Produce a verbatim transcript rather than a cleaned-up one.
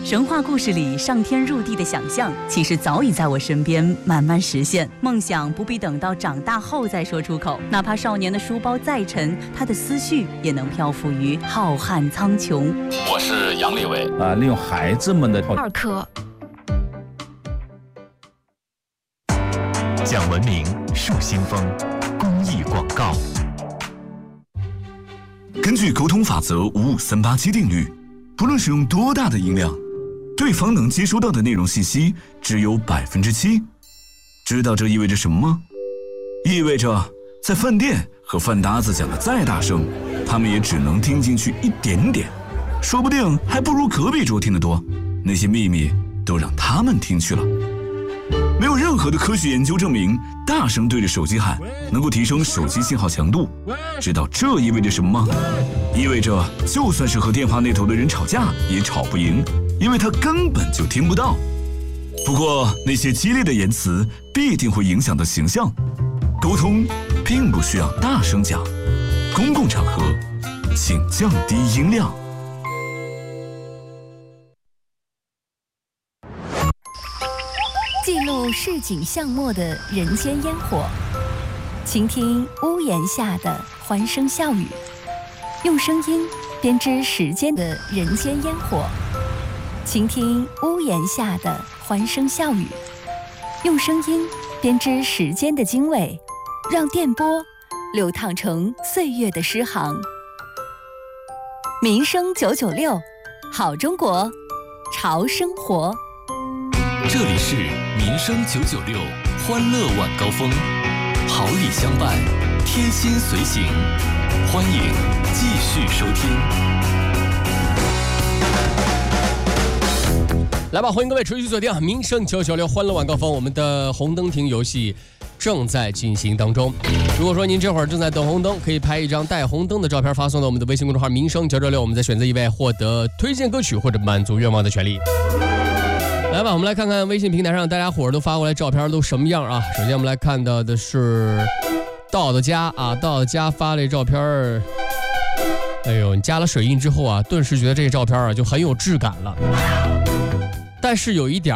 神话故事里上天入地的想象，其实早已在我身边慢慢实现。梦想不必等到长大后再说出口，哪怕少年的书包再沉，他的思绪也能漂浮于浩瀚苍穹。 我是杨利伟啊，利用孩子们的二科， 讲文明树新风，公益广告。 根据沟通法则五五三八七定律，不论使用多大的音量，对方能接收到的内容信息只有百分之七。知道这意味着什么吗？意味着在饭店和饭搭子讲的再大声，他们也只能听进去一点点，说不定还不如隔壁桌听得多。那些秘密都让他们听去了。没有任何的科学研究证明大声对着手机喊能够提升手机信号强度。知道这意味着什么吗？意味着就算是和电话那头的人吵架也吵不赢，因为他根本就听不到。不过那些激烈的言辞必定会影响到形象。沟通并不需要大声讲，公共场合请降低音量。 记录市井巷陌的人间烟火，倾听屋檐下的欢声笑语，用声音编织时间的人间烟火，倾听屋檐下的欢声笑语，用声音编织时间的经纬，让电波流淌成岁月的诗行。民生九九六，好中国，潮生活。 这里是民生九九六欢乐晚高峰，好礼相伴，贴心随行，欢迎继续收听。 来吧，欢迎各位持续锁定民生九九六欢乐晚高峰，我们的红灯停游戏正在进行当中。如果说您这会儿正在等红灯，可以拍一张带红灯的照片发送到我们的微信公众号民生九九六，我们再选择一位获得推荐歌曲或者满足愿望的权利。来吧，我们来看看微信平台上大家伙儿都发过来照片都什么样啊？首先我们来看到的是道的家啊，道的家发了照片，哎呦，你加了水印之后啊，顿时觉得这个照片啊就很有质感了。但是有一点